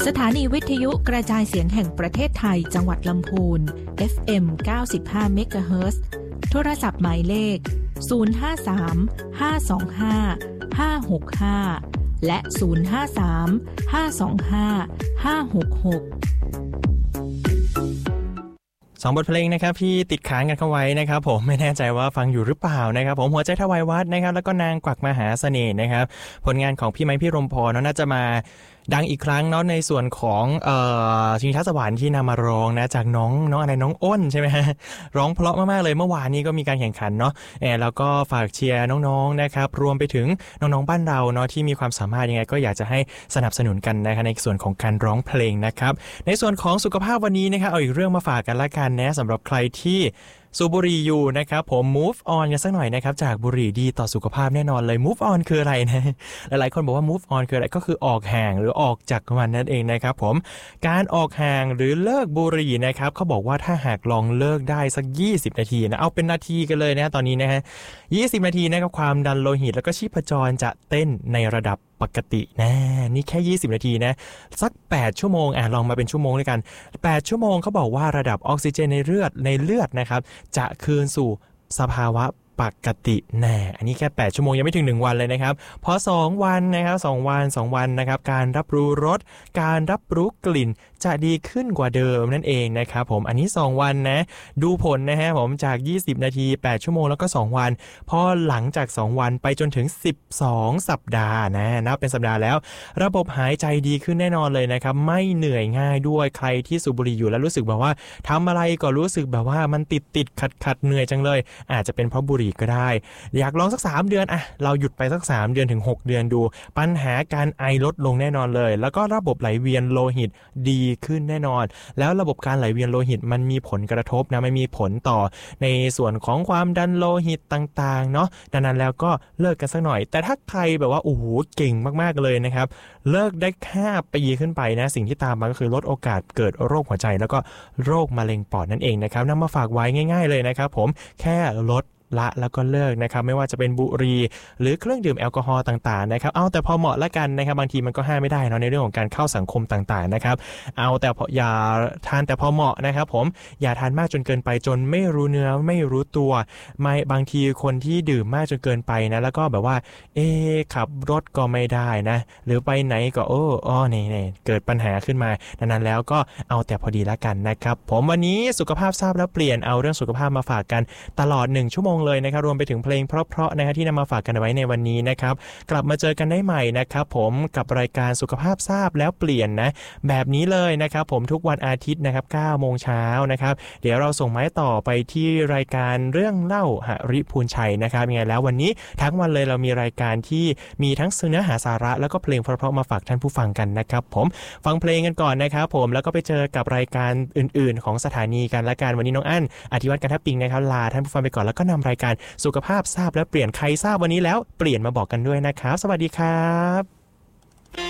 สถานีวิทยุกระจายเสียงแห่งประเทศไทยจังหวัดลำพูน FM 95 เมกะเฮิรตซ์โทรศัพท์หมายเลข053 525 565และ053 525 566 สองบทเพลงนะครับที่ติดค้างกันเข้าไว้นะครับผมไม่แน่ใจว่าฟังอยู่หรือเปล่านะครับผมหัวใจทวายวัดนะครับแล้วก็นางกวักมหาเสน่ห์นะครับผลงานของพี่ไม้พี่รมพรน่าจะมาดังอีกครั้งเนาะในส่วนของชิงช้าสวรรค์ที่นำมาร้องนะจากน้องอะไรน้องอ้นใช่ไหมฮะร้องเพราะมากๆเลยเมื่อวานนี้ก็มีการแข่งขันเนาะแล้วก็ฝากเชียร์น้องๆนะครับรวมไปถึงน้องๆบ้านเราเนาะที่มีความสามารถยังไงก็อยากจะให้สนับสนุนกันนะครับในส่วนของการร้องเพลงนะครับในส่วนของสุขภาพวันนี้นะครับเอาอีกเรื่องมาฝากกันละกันนะสำหรับใครที่สูบบุหรี่อยู่นะครับผม move on กันสักหน่อยนะครับจากบุหรี่ดีต่อสุขภาพแน่นอนเลย move on คืออะไรนะหลายๆคนบอกว่า move on คืออะไรก็คือออกห่างหรือออกจากมันนั่นเองนะครับผมการออกห่างหรือเลิกบุหรี่นะครับเขาบอกว่าถ้าหากลองเลิกได้สัก20นาทีนะเอาเป็นนาทีกันเลยนะตอนนี้นะฮะ20นาทีนะครับความดันโลหิตแล้วก็ชีพจรจะเต้นในระดับปกตินะนี่แค่20นาทีนะสัก8ชั่วโมงลองมาเป็นชั่วโมงด้วยกัน8ชั่วโมงเขาบอกว่าระดับออกซิเจนในเลือดนะครับจะคืนสู่สภาวะปกติแน่อันนี้แค่8ชั่วโมงยังไม่ถึง1วันเลยนะครับพอ2วันนะครับ2วันนะครับการรับรู้รสการรับรู้กลิ่นจะดีขึ้นกว่าเดิมนั่นเองนะครับผมอันนี้2วันนะดูผลนะฮะผมจาก20นาที8ชั่วโมงแล้วก็2วันพอหลังจาก2วันไปจนถึง12สัปดาห์นะนับเป็นสัปดาห์แล้วระบบหายใจดีขึ้นแน่นอนเลยนะครับไม่เหนื่อยง่ายด้วยใครที่สูบบุหรี่อยู่แล้วรู้สึกแบบว่าทำอะไรก็รู้สึกแบบว่ามันติดขัดเหนื่อยจังเลยอาจจะเป็นเพราะบุหรี่ก็ได้อยากลองสัก3เดือนเราหยุดไปสัก3เดือนถึง6เดือนดูปัญหาการไอลดลงแน่นอนเลยแล้วก็ระบบไหลเวียนโลหิตดีขึ้นแน่นอนแล้วระบบการไหลเวียนโลหิตมันมีผลกระทบนะมันมีผลต่อในส่วนของความดันโลหิตต่างๆเนาะดังนั้นแล้วก็เลิกกันสักหน่อยแต่ถ้าใครแบบว่าโอ้โหเก่งมากๆเลยนะครับเลิกได้5ปีขึ้นไปนะสิ่งที่ตามมาก็คือลดโอกาสเกิดโรคหัวใจแล้วก็โรคมะเร็งปอดนั่นเองนะครับนำมาฝากไว้ง่ายๆเลยนะครับผมแค่ลดละแล้วก็เลิกนะครับไม่ว่าจะเป็นบุหรี่หรือเครื่องดื่มแอลกอฮอล์ต่างๆนะครับเอาแต่พอเหมาะละกันนะครับบางทีมันก็ห้ามไม่ได้เนาะในเรื่องของการเข้าสังคมต่างๆนะครับเอาแต่อย่าทานแต่พอเหมาะนะครับผมอย่าทานมากจนเกินไปจนไม่รู้เนื้อไม่รู้ตัวไม่บางทีคนที่ดื่มมากจนเกินไปนะแล้วก็แบบว่าขับรถก็ไม่ได้นะหรือไปไหนก็นี่เกิดปัญหาขึ้นมาดังนั้นแล้วก็เอาแต่พอดีละกันนะครับผมวันนี้สุขภาพทราบแล้วเปลี่ยนเอาเรื่องสุขภาพมาฝากกันตลอด1ชั่วโมงเลยนะครับรวมไปถึงเพลงเพราะๆนะครับที่นำมาฝากกันไว้ในวันนี้นะครับกลับมาเจอกันได้ใหม่นะครับผมกับรายการสุขภาพทราบแล้วเปลี่ยนนะแบบนี้เลยนะครับผมทุกวันอาทิตย์นะครับ 9 โมงเช้านะครับเดี๋ยวเราส่งไม้ต่อไปที่รายการเรื่องเล่าหฤพูนชัยนะครับยังไงแล้ววันนี้ทั้งวันเลยเรามีรายการที่มีทั้งเนื้อหาสาระแล้วก็เพลงเพราะๆมาฝากท่านผู้ฟังกันนะครับผมฟังเพลงกันก่อนนะครับผมแล้วก็ไปเจอกับรายการอื่นๆของสถานีกันละกันวันนี้น้องอั้นอธิวัฒน์กันทัพปิงนะครับลาท่านผู้ฟังไปก่อนแล้วก็นำรายการสุขภาพทราบและเปลี่ยนใครทราบวันนี้แล้วเปลี่ยนมาบอกกันด้วยนะครับสวัสดีครับ